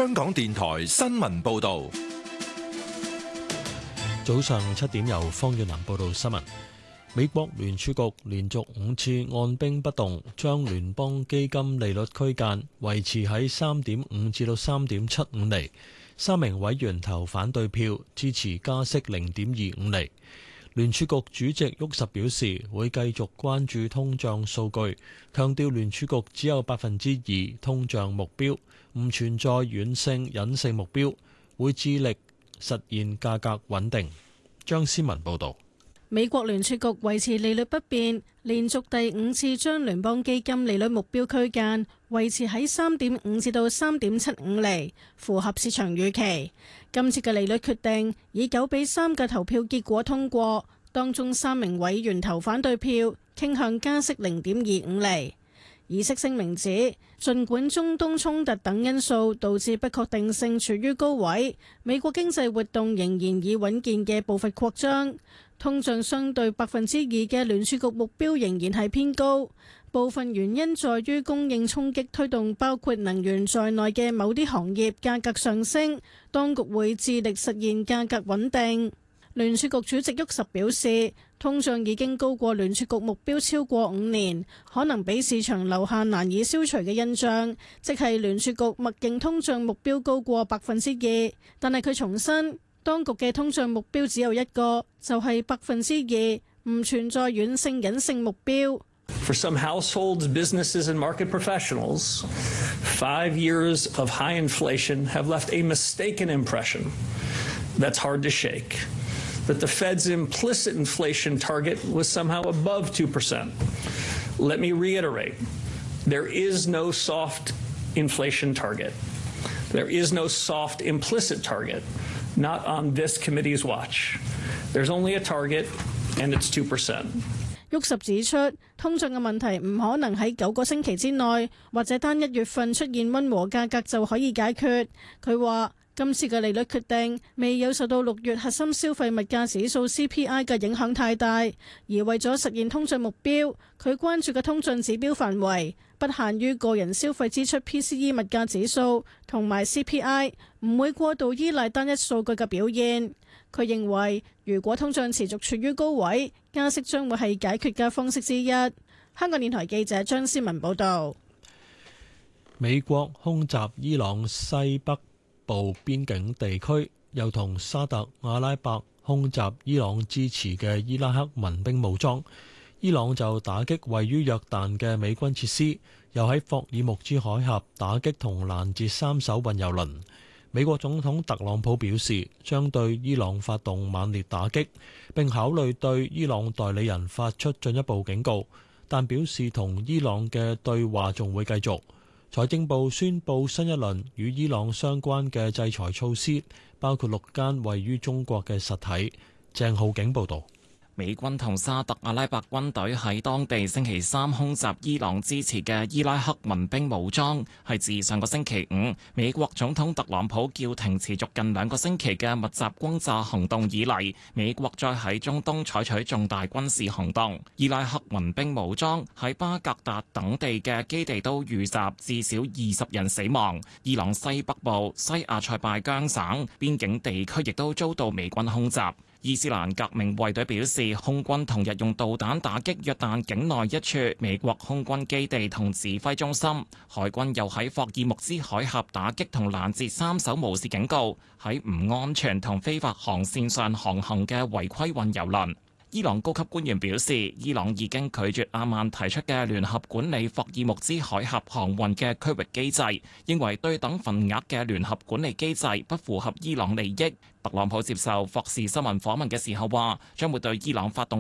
香港電台新聞報道。 早上7點，由方遠南報道新聞。美國聯儲局連續5次按兵不動，將聯邦基金利率區間維持喺3.5至到3.75厘。3名委員投反對票，支持加息0.25厘。聯儲局主席沃什表示，會繼續關注通脹數據，強調聯儲局只有2%通脹目標，唔存在軟性隱性目標，會致力實現價格穩定。張思文報導。 美國聯儲局維持利率不變，連續第5次將聯邦基金利率目標區間維持喺3.5至到3.75厘，符合市場預期。今次嘅利率決定以9-3嘅投票結果通過，當中3名委員投反對票，傾向加息0.25厘。議息聲明指，儘管中東衝突等因素導致不確定性處於高位，美國經濟活動仍然以穩健嘅步伐擴張，通脹相對2%嘅聯儲局目標仍然係偏高。部分原因在於供應衝擊推動包括能源在內嘅某啲行業價格上升，當局會致力實現價格穩定。聯儲局主席沃什表示，通脹已經高過聯儲局目標超過5年，可能俾市場留下難以消除嘅印象，即係聯儲局默認通脹目標高過2%。但係佢重申，當局嘅通脹目標只有一個，就係2%，唔存在軟性隱性目標。 For some households, businesses, and market professionals, 5 years of high inflation have left a mistaken impression that's hard to shake, that the Fed's implicit inflation target was somehow above 2%. Let me reiterate, there is no soft inflation target. There is no soft implicit target, not on this committee's watch. There's only a target, and it's 2%. 沃什指出，通脹嘅問題唔可能喺9個星期之內，或者單1月份出現溫和價格就可以解決。佢話，今次嘅利率決定未有受到6月核心消費物價指數 CPI 嘅影響太大，而為咗實現通脹目標，佢關注嘅通脹指標範圍不限於個人消費支出 PCE 物價指數同埋 CPI， 唔會過度依賴單一數據嘅表現。佢認為，如果通脹持續處於高位，加息將會係解決嘅方式之一。香港電台記者張思文報導。 美國空襲伊朗西北部邊境地區，又同沙特阿拉伯空襲伊朗支持嘅伊拉克民兵武裝。伊朗就打擊位於約旦嘅美軍設施，又喺霍爾木茲海峽打擊同攔截3艘運油輪。美國總統特朗普表示，將對伊朗發動猛烈打擊，並考慮對伊朗代理人發出進一步警告，但表示同伊朗嘅對話仲會繼續。財政部宣布新一輪與伊朗相關嘅制裁措施，包括6間位於中國嘅實體。鄭浩景報導。 美軍同沙特阿拉伯軍隊喺當地星期3空襲伊朗支持嘅伊拉克民兵武裝，係自上個星期5美國總統特朗普叫停持續近2個星期嘅密集轟炸行動以嚟，美國再喺中東採取重大軍事行動。伊拉克民兵武裝喺巴格達等地嘅基地都遇襲，至少20人死亡。伊朗西北部西亞塞拜疆省邊境地區亦都遭到美軍空襲。伊斯蘭革命衛隊表示，空軍同日用導彈打擊約旦境內一處美國空軍基地同指揮中心。海軍又喺霍爾木茲海峽打擊同攔截3艘無視警告喺唔安全同非法航線上航行嘅違規運油輪。伊朗高級官員表示，伊朗已經拒絕阿曼提出嘅聯合管理霍爾木茲海峽航運嘅區域機制，認為對等份額嘅聯合管理機制不符合伊朗利益。特朗普接受霍士新聞訪問嘅時候話，將會對伊朗發動